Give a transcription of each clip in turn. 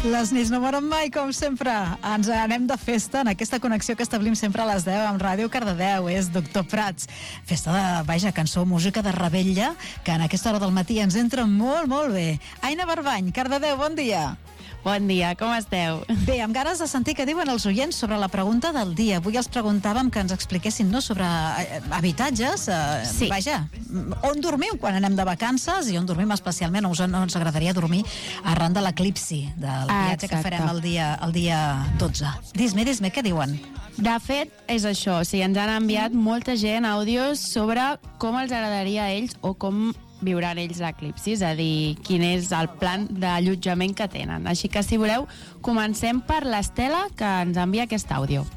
Les nits no moren mai, com sempre. Ens anem de festa en aquesta connexió que establim sempre a les 10 amb Ràdio Cardedeu. És Doctor Prats. Festa de, cançó, música de revetlla, que en aquesta hora del matí ens entra molt, molt bé. Aina Barbany, Cardedeu, bon dia. Bon dia, com esteu? Bé, amb ganes de sentir què diuen els oients sobre la pregunta del dia. Avui els preguntàvem que ens expliquessin sobre habitatges. Sí. On dormiu quan anem de vacances i on dormim especialment, o ens agradaria dormir arran de l'eclipsi del viatge que farem el dia 12. Dis-me, què diuen? De fet, és això. O sigui, ens han enviat molta gent àudios sobre com els agradaria a ells o com viuran ells l'eclipsi, és a dir, quin és el plan d'allotjament que tenen. Així que, si voleu, comencem per l'Estela, que ens envia aquest àudio.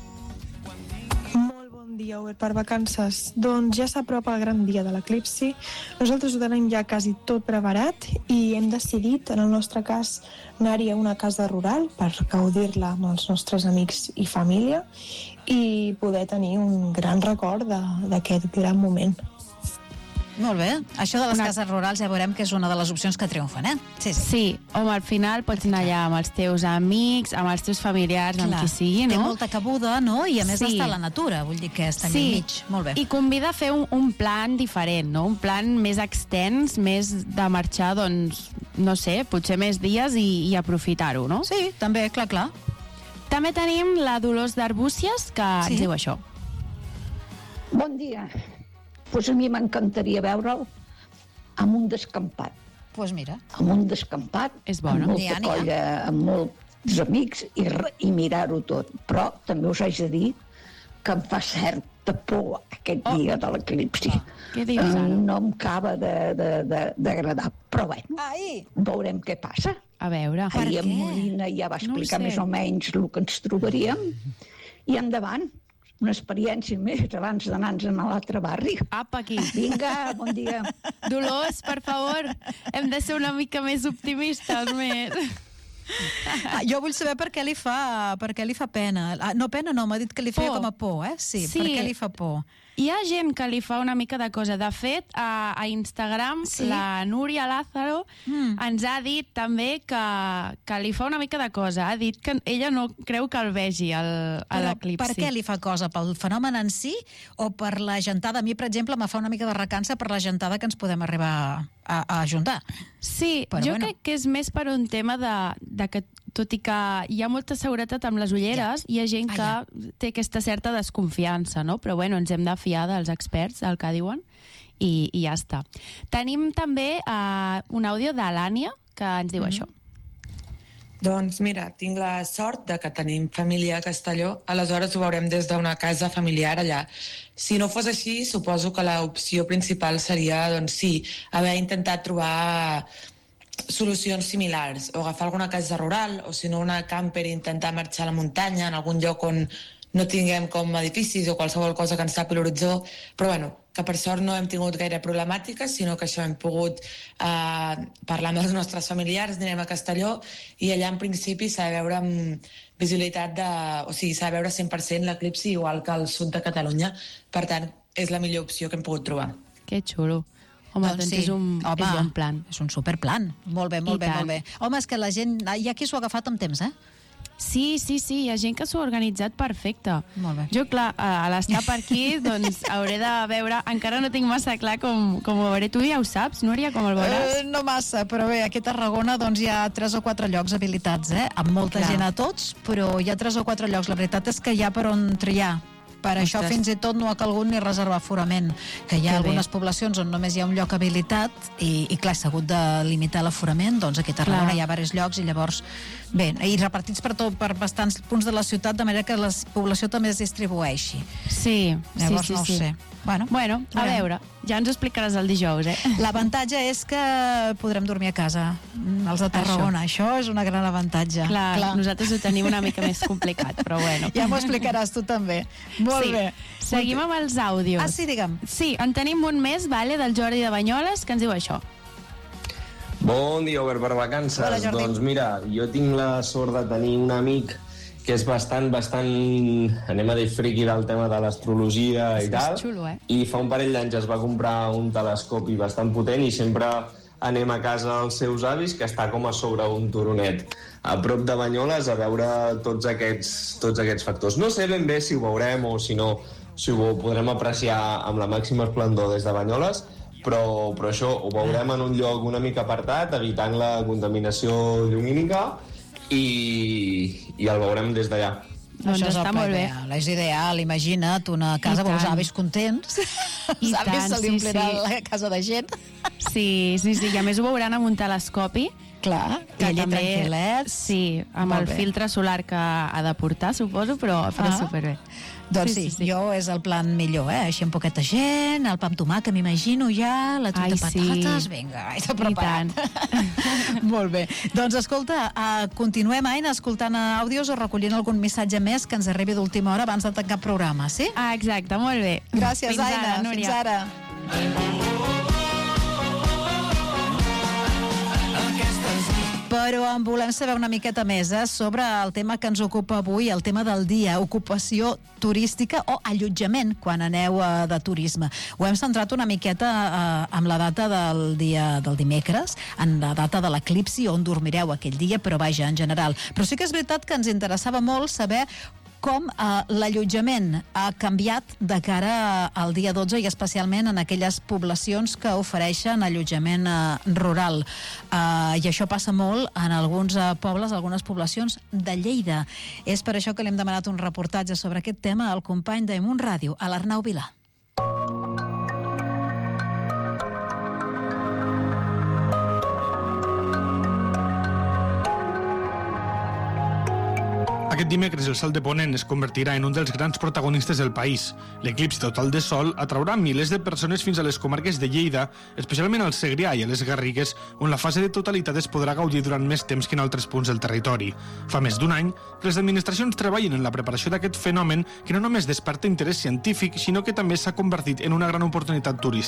Molt bon dia, Uber, per vacances. Doncs ja s'apropa el gran dia de l'eclipsi. Nosaltres ho tenim ja quasi tot preparat i hem decidit, en el nostre cas, anar-hi a una casa rural per gaudir-la amb els nostres amics i família i poder tenir un gran record d'aquest gran moment. Molt bé. Això de les cases rurals ja veurem que és una de les opcions que triomfen, eh? Sí, home, al final pots anar allà amb els teus amics, amb els teus familiars, amb qui sigui, no? Té molta cabuda, no? I a més està a la natura, vull dir que està enmig. Molt bé. I convida a fer un plan diferent, no? Un plan més extens, més de marxar, doncs, no sé, potser més dies i aprofitar-ho, no? Sí, també, clar. També tenim la Dolors d'Arbúcies, que ens diu això. Bon dia. Pues a mi m'encantaria veure'l amb un descampat. Pues mira. Amb un descampat, és bona. Amb molta colla, amb molts amics i mirar-ho tot. Però també us haig de dir que em fa certa por aquest dia de l'eclipsi. Què dius ara? No em acaba d'agradar, però bueno, veurem què passa. A veure. Ahir en Molina ja va explicar més o menys el que ens trobaríem i endavant. Una experiència més abans d'anar-nos a l'altre barri. Apa, aquí. Vinga, bon dia. Dolors, per favor, hem de ser una mica més optimistes, més. Jo vull saber per què li fa pena. No, pena no, m'ha dit que li feia com a por, eh? Sí, per què li fa por? Hi ha gent que li fa una mica de cosa. De fet, a Instagram, la Núria Lázaro ens ha dit també que li fa una mica de cosa. Ha dit que ella no creu que el vegi l'eclipsi. Per què li fa cosa? Pel fenomen en si o per la gentada? A mi, per exemple, me fa una mica de recança per la gentada que ens podem arribar a ajuntar. Sí, jo crec que és més per un tema de que, tot i que hi ha molta seguretat amb les ulleres, hi ha gent que té aquesta certa desconfiança, no? Però bueno, ens hem de fiar dels experts, del que diuen, i ja està. Tenim també un àudio de l'Ània, que ens diu això. Doncs mira, tinc la sort de que tenim família a Castelló, aleshores ho veurem des d'una casa familiar allà. Si no fos així, suposo que l'opció principal seria, doncs sí, haver intentat trobar solucions similars, o agafar alguna casa rural, o si no una camper i intentar marxar a la muntanya, en algun lloc on no tinguem com edificis o qualsevol cosa que ens tapi l'horitzó, però bueno, que per sort no hem tingut gaire problemàtiques, sinó que això hem pogut parlar amb els nostres familiars, anirem a Castelló i allà en principi s'ha de veure amb visibilitat o sigui, s'ha de veure 100% l'eclipsi igual que al sud de Catalunya, per tant, és la millor opció que hem pogut trobar. Que xulo. Home, doncs és un bon plan. És un superplan. Molt bé. Home, és que la gent, hi ha qui s'ho ha agafat amb temps, eh? Sí, hi ha gent que s'ho ha organitzat perfecte. Molt bé. Jo, clar, a l'estar per aquí, doncs hauré de veure, encara no tinc massa clar com ho veuré. Tu ja ho saps, Núria, com el veuràs? No massa, però bé, aquí a Tarragona doncs hi ha 3 o 4 llocs habilitats, amb molta gent a tots, però hi ha 3 o 4 llocs. La veritat és que hi ha per on triar. Per això fins i tot no ha calgut ni reservar aforament, que hi ha algunes poblacions on només hi ha un lloc habilitat i clar, s'ha hagut de limitar l'aforament, doncs aquí a Tarragona hi ha diversos llocs i llavors, bé, i repartits per bastants punts de la ciutat, de manera que la població també es distribueixi. Sí, llavors no ho sé. Bueno, a veure, ja ens ho explicaràs el dijous, eh? L'avantatge és que podrem dormir a casa, els de Tarragona. Això és un gran avantatge. Clar, nosaltres ho tenim una mica més complicat, però bueno. Ja m'ho explicaràs tu també. Molt bé. Seguim amb els àudios. Sí, digue'm. Sí, en tenim un més, del Jordi de Banyoles, que ens diu això. Bon dia, Obert per vacances. Hola, Jordi. Doncs mira, jo tinc la sort de tenir un amic que és bastant, anem a dir, friqui del tema de l'astrologia i tal. És xulo, I fa un parell d'anys es va comprar un telescopi bastant potent i sempre anem a casa dels seus avis, que està com a sobre un turonet a prop de Banyoles, a veure tots aquests factors. No sé ben bé si ho veurem o si no, si ho podrem apreciar amb la màxima esplendor des de Banyoles, però això ho veurem en un lloc una mica apartat, evitant la contaminació llumínica, i el veurem des d'allà. Doncs això està molt bé. És ideal, imagina't, una casa amb els avis contents. Els avis se li omplirà la casa de gent. Sí, i a més ho veuran amb un telescopi. Clar, i allà tranquil·lets. Sí, amb el filtre solar que ha de portar, suposo, però superbé. Doncs sí, jo és el plan millor, Així amb poqueta gent, el pa amb tomàquet, m'imagino ja, la truita de patates, vinga, tot preparat. Molt bé. Doncs escolta, continuem, Aina, escoltant àudios o recollint algun missatge més que ens arribi d'última hora abans de tancar el programa, sí? Exacte, molt bé. Gràcies, Aina. Fins ara. Però en volem saber una miqueta més sobre el tema que ens ocupa avui, el tema del dia, ocupació turística o allotjament quan aneu de turisme. Ho hem centrat una miqueta amb la data del dimecres, en la data de l'eclipsi, on dormireu aquell dia, però vaja, en general. Però sí que és veritat que ens interessava molt saber com l'allotjament ha canviat de cara al dia 12 i especialment en aquelles poblacions que ofereixen allotjament rural. I això passa molt en alguns pobles, algunes poblacions de Lleida. És per això que li hem demanat un reportatge sobre aquest tema al company de Munt Ràdio, a l'Arnau Vilà. Aquest dimecres el sol de Ponent es convertirà en un dels grans protagonistes del país. L'eclipsi total de sol atraurà milers de persones fins a les comarques de Lleida, especialment al Segrià i a les Garrigues, on la fase de totalitat es podrà gaudir durant més temps que en altres punts del territori. Fa més d'un any que les administracions treballen en la preparació d'aquest fenomen que no només desperta interès científic, sinó que també s'ha convertit en una gran oportunitat turística.